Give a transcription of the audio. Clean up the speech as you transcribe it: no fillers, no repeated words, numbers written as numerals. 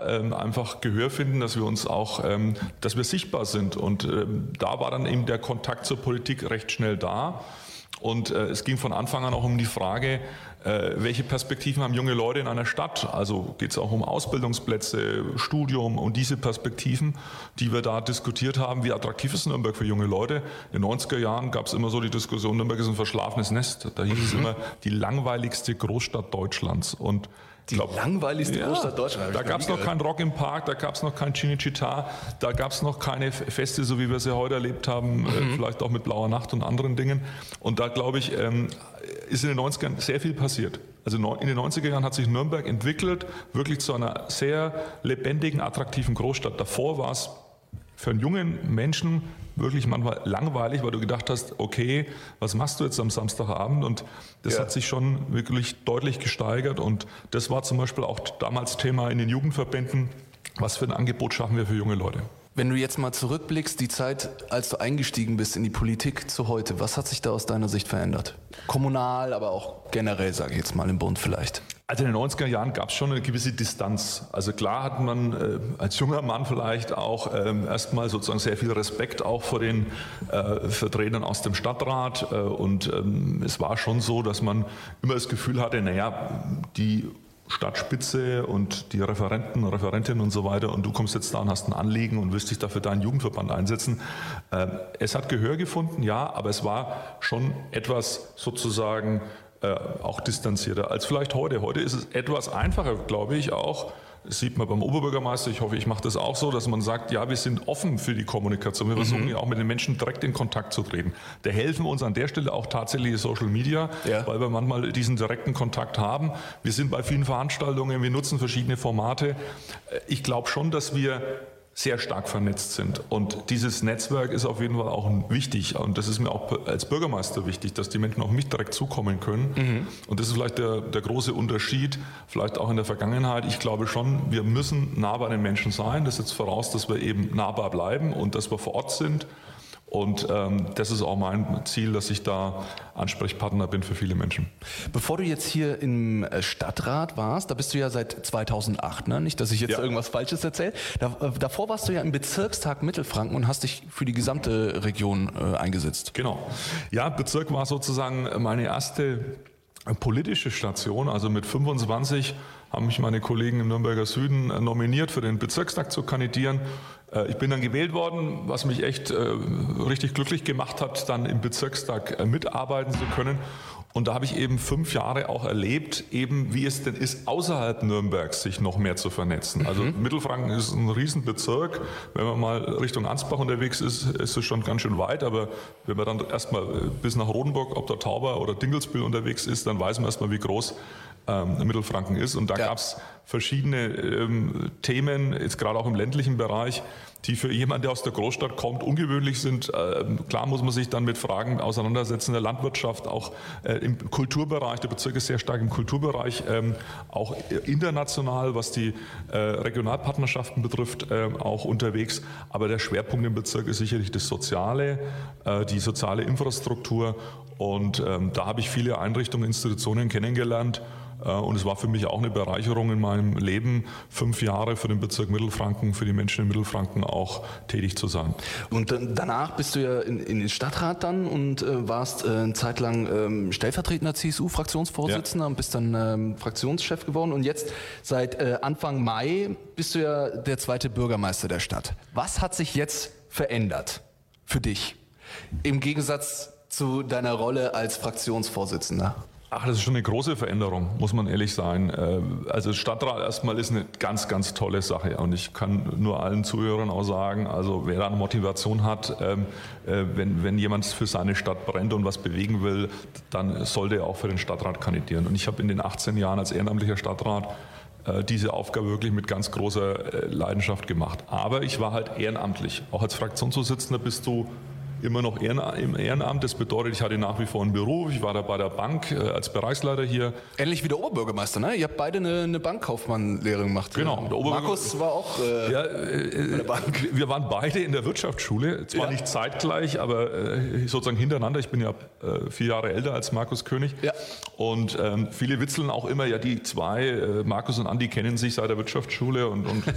einfach Gehör finden, dass wir uns auch, dass wir sichtbar sind. Und da war dann eben der Kontakt zur Politik recht schnell da. Und es ging von Anfang an auch um die Frage, welche Perspektiven haben junge Leute in einer Stadt? Also geht es auch um Ausbildungsplätze, Studium und diese Perspektiven, die wir da diskutiert haben. Wie attraktiv ist Nürnberg für junge Leute? In den 90er Jahren gab es immer so die Diskussion, Nürnberg ist ein verschlafenes Nest. Da hieß es immer die langweiligste Großstadt Deutschlands. Und langweiligste Großstadt Deutschlands. Da gab es noch keinen Rock im Park, da gab es noch kein Cinecittà, da gab es noch keine Feste, so wie wir sie heute erlebt haben, vielleicht auch mit Blauer Nacht und anderen Dingen. Und da, glaube ich, ist in den 90ern sehr viel passiert. Also in den 90er Jahren hat sich Nürnberg entwickelt, wirklich zu einer sehr lebendigen, attraktiven Großstadt. Davor war es für einen jungen Menschen wirklich manchmal langweilig, weil du gedacht hast, okay, was machst du jetzt am Samstagabend? Und das hat sich schon wirklich deutlich gesteigert. Und das war zum Beispiel auch damals Thema in den Jugendverbänden. Was für ein Angebot schaffen wir für junge Leute? Wenn du jetzt mal zurückblickst, die Zeit, als du eingestiegen bist in die Politik zu heute, was hat sich da aus deiner Sicht verändert? Kommunal, aber auch generell, sage ich jetzt mal, im Bund vielleicht. Also in den 90er Jahren gab es schon eine gewisse Distanz. Also klar hat man als junger Mann vielleicht auch erstmal sozusagen sehr viel Respekt auch vor den Vertretern aus dem Stadtrat. Und es war schon so, dass man immer das Gefühl hatte, naja, die Stadtspitze und die Referenten, Referentinnen und so weiter und du kommst jetzt da und hast ein Anliegen und willst dich dafür deinen Jugendverband einsetzen. Es hat Gehör gefunden, ja, aber es war schon etwas sozusagen auch distanzierter als vielleicht heute. Heute ist es etwas einfacher, glaube ich, auch. Das sieht man beim Oberbürgermeister, ich hoffe, ich mache das auch so, dass man sagt, ja, wir sind offen für die Kommunikation. Wir versuchen ja auch mit den Menschen direkt in Kontakt zu treten. Da helfen uns an der Stelle auch tatsächlich Social Media, weil wir manchmal diesen direkten Kontakt haben. Wir sind bei vielen Veranstaltungen, wir nutzen verschiedene Formate. Ich glaube schon, dass wir sehr stark vernetzt sind. Und dieses Netzwerk ist auf jeden Fall auch wichtig. Und das ist mir auch als Bürgermeister wichtig, dass die Menschen auf mich direkt zukommen können. Und das ist vielleicht der große Unterschied, vielleicht auch in der Vergangenheit. Ich glaube schon, wir müssen nah bei den Menschen sein. Das setzt voraus, dass wir eben nahbar bleiben und dass wir vor Ort sind. Und das ist auch mein Ziel, dass ich da Ansprechpartner bin für viele Menschen. Bevor du jetzt hier im Stadtrat warst, da bist du ja seit 2008, ne? Nicht, dass ich jetzt irgendwas Falsches erzähle. Davor warst du ja im Bezirkstag Mittelfranken und hast dich für die gesamte Region eingesetzt. Genau. Ja, Bezirk war sozusagen meine erste politische Station. Also mit 25 haben mich meine Kollegen im Nürnberger Süden nominiert, für den Bezirkstag zu kandidieren. Ich bin dann gewählt worden, was mich echt richtig glücklich gemacht hat, dann im Bezirkstag mitarbeiten zu können. Und da habe ich eben 5 Jahre auch erlebt, eben wie es denn ist, außerhalb Nürnbergs sich noch mehr zu vernetzen. Also Mittelfranken ist ein Riesenbezirk. Wenn man mal Richtung Ansbach unterwegs ist, ist es schon ganz schön weit. Aber wenn man dann erstmal bis nach Rodenburg, ob der Tauber oder Dingelsbühl unterwegs ist, dann weiß man erstmal, wie groß Mittelfranken ist. Und da gab es verschiedene Themen, jetzt gerade auch im ländlichen Bereich, die für jemanden, der aus der Großstadt kommt, ungewöhnlich sind. Klar muss man sich dann mit Fragen auseinandersetzen, der Landwirtschaft, auch im Kulturbereich. Der Bezirk ist sehr stark im Kulturbereich, auch international, was die Regionalpartnerschaften betrifft, auch unterwegs. Aber der Schwerpunkt im Bezirk ist sicherlich das Soziale, die soziale Infrastruktur. Und da habe ich viele Einrichtungen, Institutionen kennengelernt. Und es war für mich auch eine Bereicherung in meinem Leben, 5 Jahre für den Bezirk Mittelfranken, für die Menschen in Mittelfranken auch tätig zu sein. Und danach bist du ja in den Stadtrat dann und warst eine Zeit lang stellvertretender CSU-Fraktionsvorsitzender und bist dann Fraktionschef geworden. Und jetzt seit Anfang Mai bist du ja der zweite Bürgermeister der Stadt. Was hat sich jetzt verändert für dich im Gegensatz zu deiner Rolle als Fraktionsvorsitzender? Ach, das ist schon eine große Veränderung, muss man ehrlich sein. Also Stadtrat erstmal ist eine ganz, ganz tolle Sache und ich kann nur allen Zuhörern auch sagen, also wer da eine Motivation hat, wenn jemand für seine Stadt brennt und was bewegen will, dann sollte er auch für den Stadtrat kandidieren. Und ich habe in den 18 Jahren als ehrenamtlicher Stadtrat diese Aufgabe wirklich mit ganz großer Leidenschaft gemacht. Aber ich war halt ehrenamtlich. Auch als Fraktionsvorsitzender bist du immer noch im Ehrenamt. Das bedeutet, ich hatte nach wie vor einen Beruf. Ich war da bei der Bank als Bereichsleiter hier. Ähnlich wie der Oberbürgermeister, ne? Ihr habt beide eine Bankkaufmann-Lehre gemacht. Genau. Der Markus war auch bei der Bank. Wir waren beide in der Wirtschaftsschule. Zwar nicht zeitgleich, aber sozusagen hintereinander. Ich bin ja 4 Jahre älter als Markus König. Ja. Und viele witzeln auch immer, ja, die zwei, Markus und Andi, kennen sich seit der Wirtschaftsschule und